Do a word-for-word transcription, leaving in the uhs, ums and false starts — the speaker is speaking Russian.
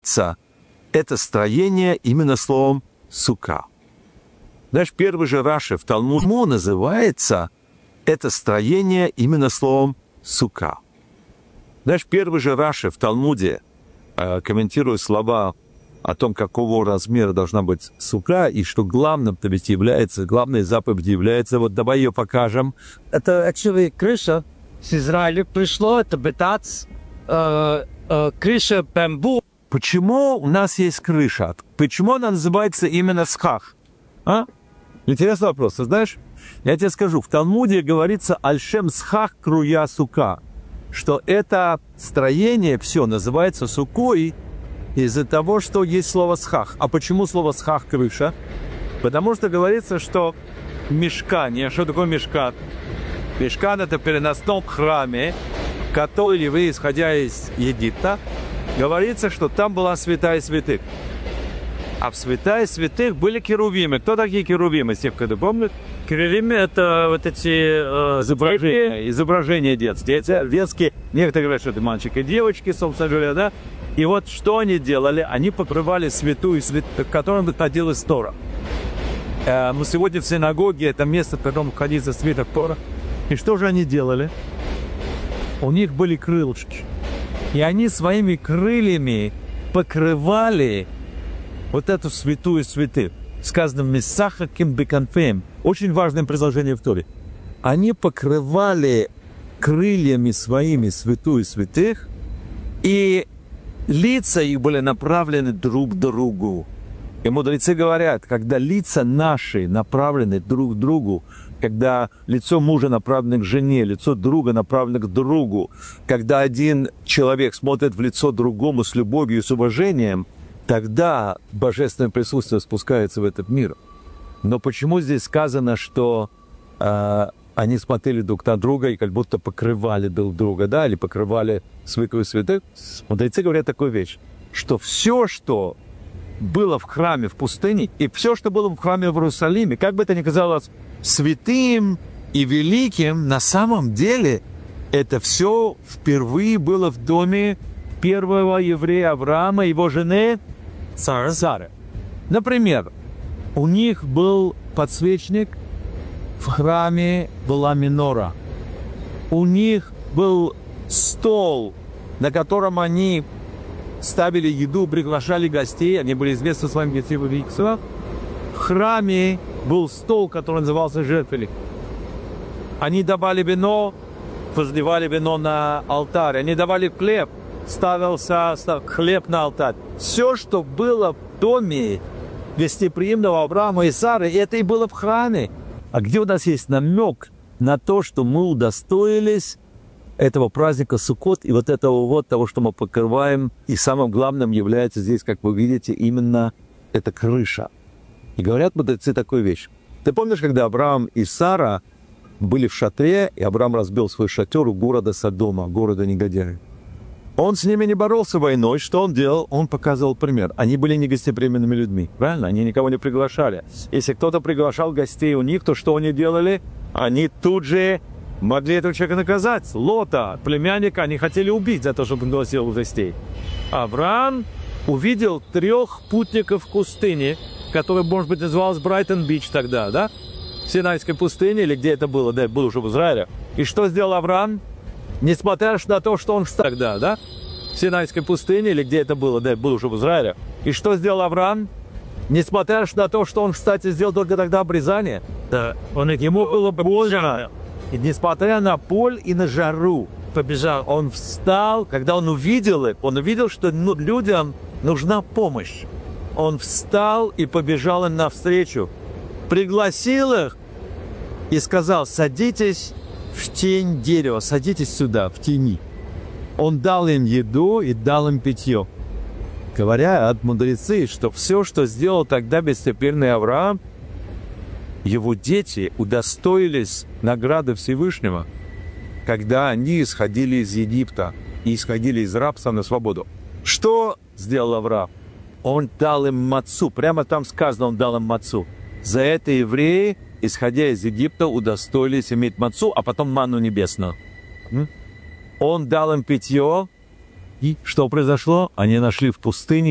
это строение именно словом «сука». Знаешь, первый же Раши в Талмуде называется это строение именно словом «сука». Знаешь, первый же Раши в Талмуде, комментируя слова о том, какого размера должна быть сука, и что главным-то ведь является, главной заповедью является, вот давай ее покажем. Это, actually, крыша с Израиля пришло, это бетац, э, э, крыша бамбу. Почему у нас есть крыша? Почему она называется именно схах? А? Интересный вопрос, ты знаешь? Я тебе скажу, в Талмуде говорится «Альшем схах круя сука», что это строение все называется сукой из-за того, что есть слово «схах». А почему слово «схах» — крыша? Потому что говорится, что мишкан, а что такое мишкан? Мишкан — это в переносном храме, который вы, исходя из Египта, говорится, что там была святая святых. А в святая святых были керувимы. Кто такие керувимы, тех, кто помнит? Керувимы — это вот эти э, изображения, изображения детские. детские. Некоторые говорят, что это мальчик и девочки, собственно говоря, да? И вот что они делали? Они покрывали святую святых, к которым находилась Тора. Э, мы сегодня в синагоге, это место, в котором находится свиток Тора. И что же они делали? У них были крылышки. И они своими крыльями покрывали вот эту святую святых. Сказано «Месаха ким беканфем». Очень важное предложение в Торе. Они покрывали крыльями своими святую святых, и лица их были направлены друг к другу. И мудрецы говорят, когда лица наши направлены друг к другу, когда лицо мужа направлено к жене, лицо друга направлено к другу, когда один человек смотрит в лицо другому с любовью и с уважением, тогда божественное присутствие спускается в этот мир. Но почему здесь сказано, что э, они смотрели друг на друга и как будто покрывали друг друга, да, или покрывали святую святых? Мудрецы говорят такую вещь, что все, что было в храме в пустыне, и все, что было в храме в Иерусалиме, как бы это ни казалось святым и великим, на самом деле это все впервые было в доме первого еврея Авраама и его жены Сары. Сары. Например, у них был подсвечник, в храме была минора. У них был стол, на котором они ставили еду, приглашали гостей, они были известны своим гостевым величеством. В храме был стол, который назывался жертвенник. Они давали вино, возливали вино на алтарь. Они давали хлеб, ставился хлеб на алтарь. Все, что было в доме гостеприимного Авраама и Сары, это и было в храме. А где у нас есть намек на то, что мы удостоились этого праздника Суккот и вот этого вот того, что мы покрываем, и самым главным является здесь, как вы видите, именно эта крыша. И говорят мудрецы такую вещь. Ты помнишь, когда Авраам и Сара были в шатре, и Авраам разбил свой шатер у города Содома, города негодяев? Он с ними не боролся войной. Что он делал? Он показывал пример. Они были негостеприимными людьми, правильно? Они никого не приглашали. Если кто-то приглашал гостей у них, то что они делали? Они тут же могли этого человека наказать. Лота, племянника, они хотели убить за то, что пригласил гостей. Авраам увидел трех путников в пустыне, которая, может быть, называлась Брайтон-Бич тогда, да? В Синайской пустыне, или где это было, да, был уже в Израиле. И что сделал Авраам? Несмотря на то, что он тогда, да? В Синайской пустыне, или где это было, да, был уже в Израиле. И что сделал Авраам? Несмотря на то, что он, кстати, сделал только тогда обрезание. Да, он, ему было больно. И несмотря на боль и на жару, побежал. Он встал, когда он увидел их, он увидел, что ну, людям нужна помощь. Он встал и побежал им навстречу. Пригласил их и сказал: садитесь в тень дерева, садитесь сюда, в тени. Он дал им еду и дал им питье. Говорят мудрецы, что все, что сделал тогда бестеперный Авраам, его дети удостоились награды Всевышнего, когда они исходили из Египта и исходили из рабства на свободу. Что сделал Авраам? Он дал им мацу. Прямо там сказано, он дал им мацу. За это евреи, исходя из Египта, удостоились иметь мацу, а потом манну небесную. Он дал им питье. И что произошло? Они нашли в пустыне